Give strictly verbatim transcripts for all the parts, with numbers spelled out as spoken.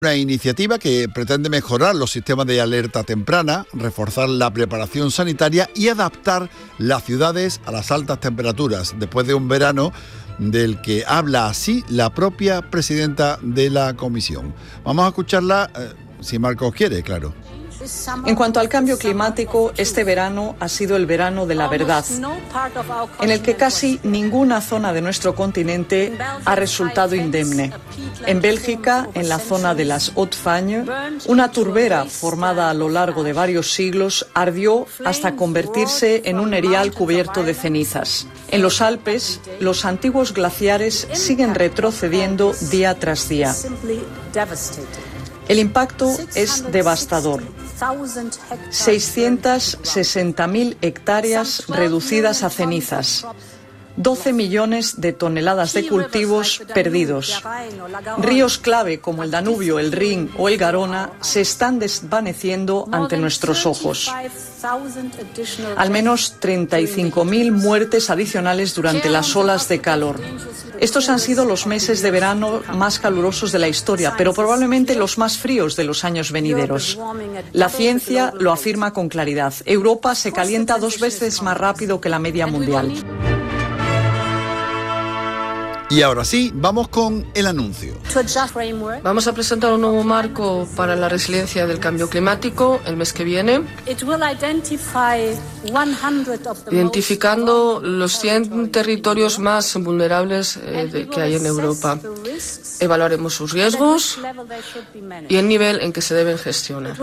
Una iniciativa que pretende mejorar los sistemas de alerta temprana, reforzar la preparación sanitaria y adaptar las ciudades a las altas temperaturas, después de un verano del que habla así la propia presidenta de la comisión. Vamos a escucharla, eh, si Marcos quiere, claro. En cuanto al cambio climático, este verano ha sido el verano de la verdad, en el que casi ninguna zona de nuestro continente ha resultado indemne. En Bélgica, en la zona de las Hautes-Fagnes, una turbera formada a lo largo de varios siglos ardió hasta convertirse en un erial cubierto de cenizas. En los Alpes, los antiguos glaciares siguen retrocediendo día tras día. El impacto es devastador. seiscientas sesenta mil hectáreas reducidas a cenizas. doce millones de toneladas de cultivos perdidos. Ríos clave como el Danubio, el Rin o el Garona se están desvaneciendo ante nuestros ojos. Al menos treinta y cinco mil muertes adicionales durante las olas de calor. Estos han sido los meses de verano más calurosos de la historia, pero probablemente los más fríos de los años venideros. La ciencia lo afirma con claridad. Europa se calienta dos veces más rápido que la media mundial. Y ahora sí, vamos con el anuncio. Vamos a presentar un nuevo marco para la resiliencia del cambio climático el mes que viene, identificando los cien territorios más vulnerables eh, de, que hay en Europa. Evaluaremos sus riesgos y el nivel en que se deben gestionar.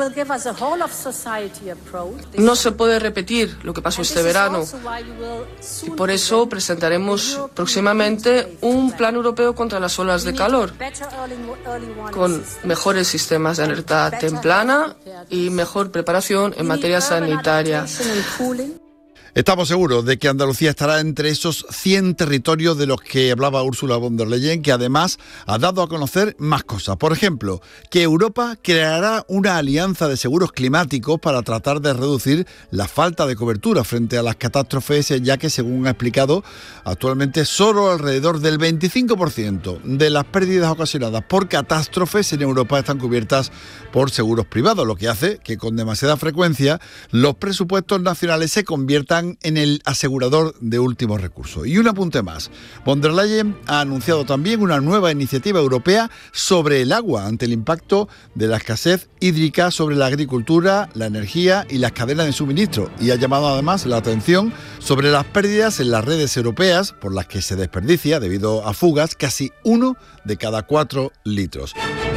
No se puede repetir lo que pasó este verano y por eso presentaremos próximamente un un plan europeo contra las olas de calor, con mejores sistemas de alerta temprana y mejor preparación en materia sanitaria. Estamos seguros de que Andalucía estará entre esos cien territorios de los que hablaba Ursula von der Leyen, que además ha dado a conocer más cosas. Por ejemplo, que Europa creará una alianza de seguros climáticos para tratar de reducir la falta de cobertura frente a las catástrofes, ya que, según ha explicado, actualmente solo alrededor del veinticinco por ciento de las pérdidas ocasionadas por catástrofes en Europa están cubiertas por seguros privados, lo que hace que con demasiada frecuencia los presupuestos nacionales se conviertan en el asegurador de último recurso. Y un apunte más. Von der Leyen ha anunciado también una nueva iniciativa europea sobre el agua ante el impacto de la escasez hídrica sobre la agricultura, la energía y las cadenas de suministro. Y ha llamado además la atención sobre las pérdidas en las redes europeas por las que se desperdicia, debido a fugas, casi uno de cada cuatro litros.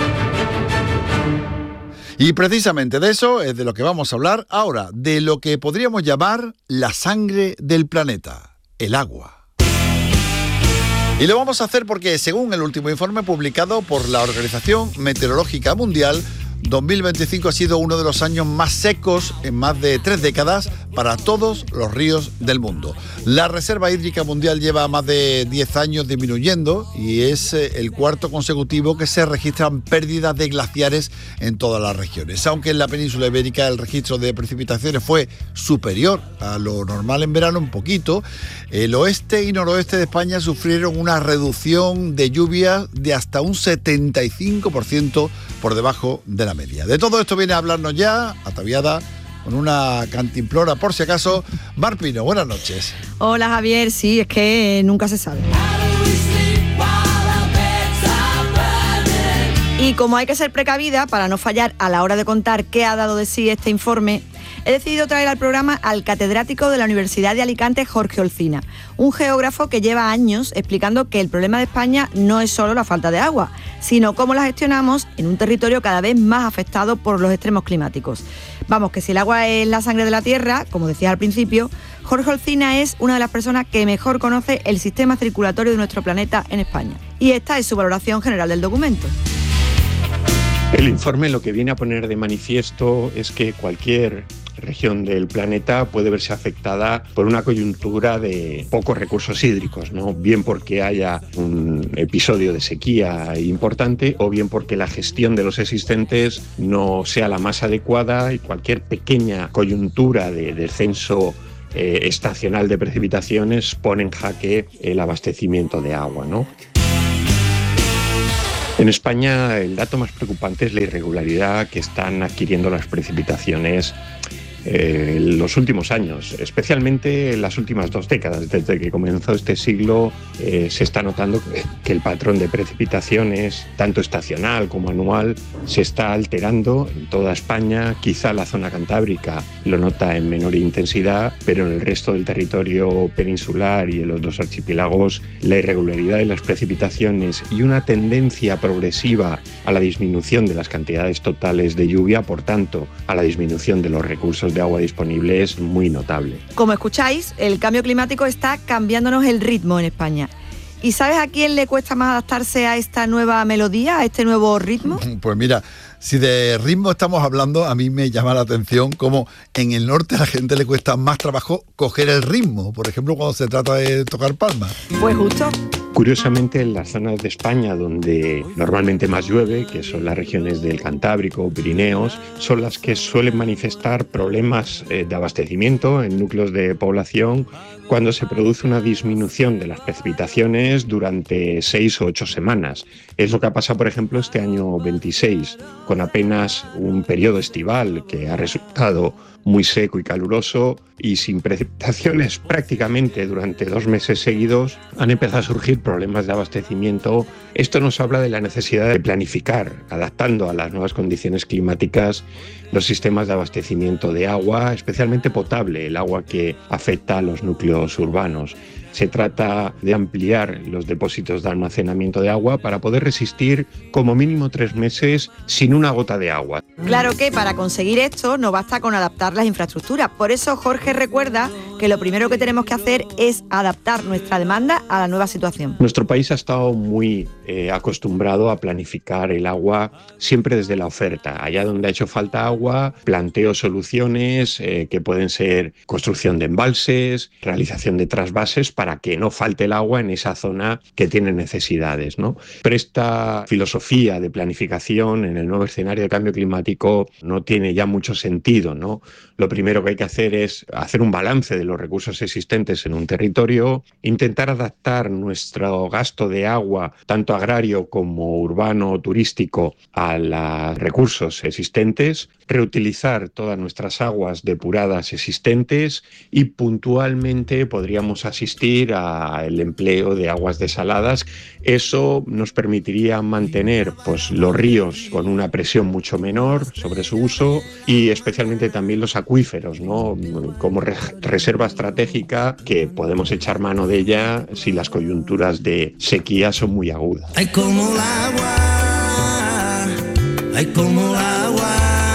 Y precisamente de eso es de lo que vamos a hablar ahora, de lo que podríamos llamar la sangre del planeta, el agua. Y lo vamos a hacer porque, según el último informe publicado por la Organización Meteorológica Mundial, dos mil veinticinco ha sido uno de los años más secos en más de tres décadas para todos los ríos del mundo. La reserva hídrica mundial lleva más de diez años disminuyendo y es el cuarto consecutivo que se registran pérdidas de glaciares en todas las regiones. Aunque en la península ibérica el registro de precipitaciones fue superior a lo normal en verano un poquito, el oeste y noroeste de España sufrieron una reducción de lluvias de hasta un setenta y cinco por ciento por debajo de la media. De todo esto viene a hablarnos ya, ataviada con una cantimplora por si acaso, Mar Pino. Buenas noches. Hola Javier, sí, es que nunca se sabe. Y como hay que ser precavida para no fallar a la hora de contar qué ha dado de sí este informe, he decidido traer al programa al catedrático de la Universidad de Alicante, Jorge Olcina, un geógrafo que lleva años explicando que el problema de España no es solo la falta de agua, sino cómo la gestionamos en un territorio cada vez más afectado por los extremos climáticos. Vamos, que si el agua es la sangre de la tierra, como decía al principio, Jorge Olcina es una de las personas que mejor conoce el sistema circulatorio de nuestro planeta en España. Y esta es su valoración general del documento. El informe lo que viene a poner de manifiesto es que cualquier región del planeta puede verse afectada por una coyuntura de pocos recursos hídricos, ¿no? Bien porque haya un episodio de sequía importante o bien porque la gestión de los existentes no sea la más adecuada y cualquier pequeña coyuntura de descenso eh, estacional de precipitaciones pone en jaque el abastecimiento de agua, ¿no? En España el dato más preocupante es la irregularidad que están adquiriendo las precipitaciones eh, en los últimos años, especialmente en las últimas dos décadas. Desde que comenzó este siglo eh, se está notando que, que el patrón de precipitaciones, tanto estacional como anual, se está alterando en toda España. Quizá la zona cantábrica lo nota en menor intensidad, pero en el resto del territorio peninsular y en los dos archipiélagos la irregularidad de las precipitaciones y una tendencia progresiva a la disminución de las cantidades totales de lluvia, por tanto, a la disminución de los recursos de agua disponibles, muy notable. Como escucháis, el cambio climático está cambiándonos el ritmo en España. ¿Y sabes a quién le cuesta más adaptarse a esta nueva melodía, a este nuevo ritmo? Pues mira, si de ritmo estamos hablando, a mí me llama la atención cómo en el norte a la gente le cuesta más trabajo coger el ritmo, por ejemplo, cuando se trata de tocar palmas. Pues justo. Curiosamente, en las zonas de España donde normalmente más llueve, que son las regiones del Cantábrico, Pirineos, son las que suelen manifestar problemas eh, de abastecimiento en núcleos de población cuando se produce una disminución de las precipitaciones durante seis o ocho semanas. Es lo que ha pasado, por ejemplo, este año veintiséis, con apenas un periodo estival que ha resultado muy seco y caluroso y sin precipitaciones prácticamente durante dos meses seguidos, han empezado a surgir problemas de abastecimiento. Esto nos habla de la necesidad de planificar, adaptando a las nuevas condiciones climáticas, los sistemas de abastecimiento de agua, especialmente potable, el agua que afecta a los núcleos urbanos. Se trata de ampliar los depósitos de almacenamiento de agua para poder resistir como mínimo tres meses sin una gota de agua. Claro que para conseguir esto no basta con adaptar las infraestructuras. Por eso Jorge recuerda que lo primero que tenemos que hacer es adaptar nuestra demanda a la nueva situación. Nuestro país ha estado muy eh, acostumbrado a planificar el agua siempre desde la oferta. Allá donde ha hecho falta agua, planteo soluciones eh, que pueden ser construcción de embalses, realización de trasvases para que no falte el agua en esa zona que tiene necesidades, ¿no? Pero esta filosofía de planificación en el nuevo escenario de cambio climático no tiene ya mucho sentido, ¿no? Lo primero que hay que hacer es hacer un balance de los recursos existentes en un territorio, intentar adaptar nuestro gasto de agua, tanto agrario como urbano o turístico, a los recursos existentes, reutilizar todas nuestras aguas depuradas existentes y puntualmente podríamos asistir al empleo de aguas desaladas. Eso nos permitiría mantener pues, los ríos con una presión mucho menor sobre su uso y especialmente también los acuíferos, ¿no? Como re- reserva estratégica que podemos echar mano de ella si las coyunturas de sequía son muy agudas. Ay, como el agua, ay, como el agua,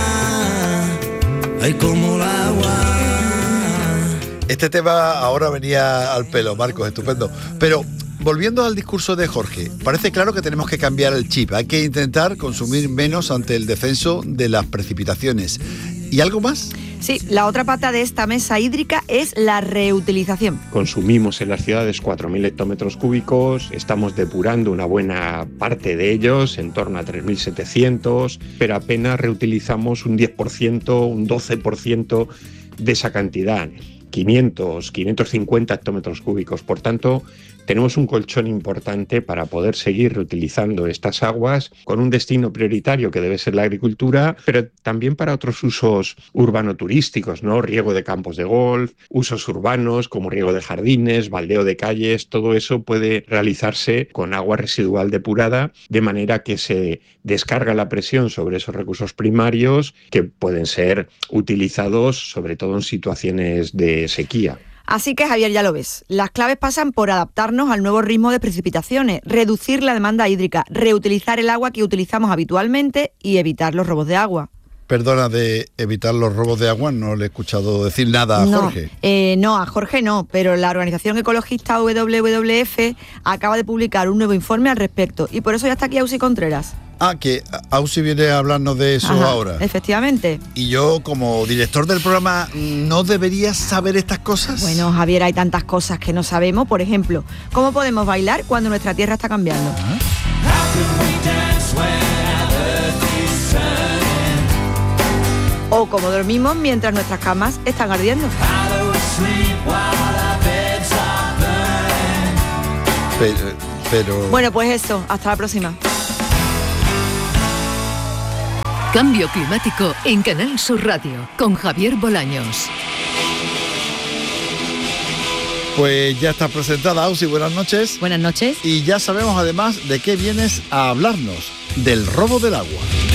ay, como el agua. Este tema ahora venía al pelo, Marcos, estupendo. Pero volviendo al discurso de Jorge, parece claro que tenemos que cambiar el chip. Hay que intentar consumir menos ante el descenso de las precipitaciones. ¿Y algo más? Sí, la otra pata de esta mesa hídrica es la reutilización. Consumimos en las ciudades cuatro mil hectómetros cúbicos, estamos depurando una buena parte de ellos, en torno a tres mil setecientos, pero apenas reutilizamos un diez por ciento, un doce por ciento de esa cantidad. quinientos, quinientos cincuenta hectómetros cúbicos. Por tanto, tenemos un colchón importante para poder seguir reutilizando estas aguas con un destino prioritario que debe ser la agricultura, pero también para otros usos urbano-turísticos, ¿no? Riego de campos de golf, usos urbanos como riego de jardines, baldeo de calles, todo eso puede realizarse con agua residual depurada, de manera que se descarga la presión sobre esos recursos primarios que pueden ser utilizados sobre todo en situaciones de sequía. Así que, Javier, ya lo ves, las claves pasan por adaptarnos al nuevo ritmo de precipitaciones, reducir la demanda hídrica, reutilizar el agua que utilizamos habitualmente y evitar los robos de agua. Perdona, de evitar los robos de agua, no le he escuchado decir nada a no, Jorge. Eh, no, a Jorge no, pero la organización ecologista doble u doble u efe acaba de publicar un nuevo informe al respecto y por eso ya está aquí Ausi Contreras. Ah, que Ausi viene a hablarnos de eso. Ajá, ahora. Efectivamente. Y yo, como director del programa, ¿no debería saber estas cosas? Bueno, Javier, hay tantas cosas que no sabemos. Por ejemplo, ¿cómo podemos bailar cuando nuestra tierra está cambiando? ¿Ah? O cómo dormimos mientras nuestras camas están ardiendo. Pero, pero... Bueno, pues eso, hasta la próxima. Cambio climático en Canal Sur Radio, con Javier Bolaños. Pues ya está presentada, Ausi, buenas noches. Buenas noches. Y ya sabemos además de qué vienes a hablarnos, del robo del agua.